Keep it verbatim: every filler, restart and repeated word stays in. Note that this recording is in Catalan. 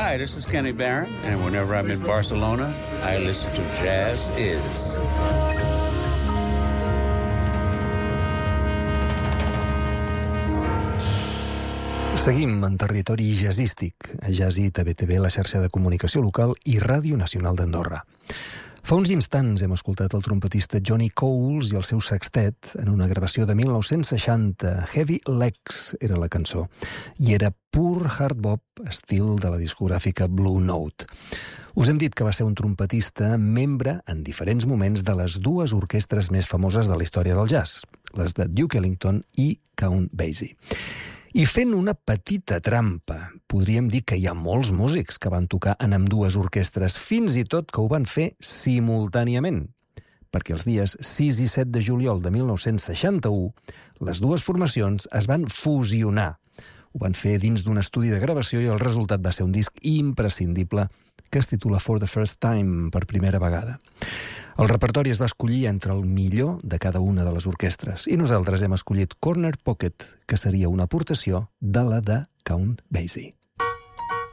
Hi, this is Kenny Barron, and whenever I'm in Barcelona, I listen to Jazz Is. Seguim en territori jazzístic, a Jazzit, a B T V, la xarxa de comunicació local i Ràdio Nacional d'Andorra. Fa uns instants hem escoltat el trompetista Johnny Coles i el seu sextet en una gravació de mil nou-cents seixanta. Heavy Legs era la cançó, i era pur hard bop, estil de la discogràfica Blue Note. Us hem dit que va ser un trompetista membre en diferents moments de les dues orquestres més famoses de la història del jazz, les de Duke Ellington i Count Basie. I fent una petita trampa, podríem dir que hi ha molts músics que van tocar en ambdues orquestres, fins i tot que ho van fer simultàniament, perquè els dies sis i set de juliol de mil nou-cents seixanta-u les dues formacions es van fusionar. Ho van fer dins d'un estudi de gravació i el resultat va ser un disc imprescindible que es titula For the First Time, per primera vegada. El repertori es va escollir entre el millor de cada una de les orquestres i nosaltres hem escollit Corner Pocket, que seria una aportació de la de Count Basie.